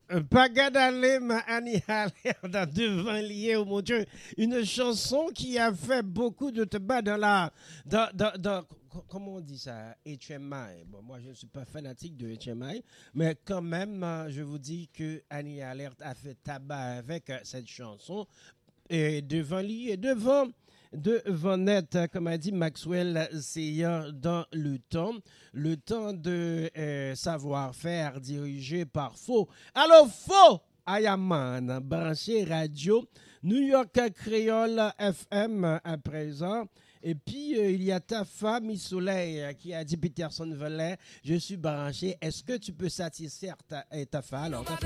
Pagadalem Annie Haller devant lié au mon Dieu, une chanson qui a fait beaucoup de tabac comment on dit ça, HMI. Bon, moi je ne suis pas fanatique de HMI, mais quand même, je vous dis que Annie Haller a fait tabac avec cette chanson et devant lui et devant net, comme a dit Maxwell, c'est dans le temps de savoir-faire dirigé par Faux. Alors, Faux, Ayaman, branché radio, New York Créole FM à présent. Et puis, il y a ta femme, Miss Soleil, qui a dit Peterson Velay, je suis branché. Est-ce que tu peux satisfaire ta femme? Alors, ta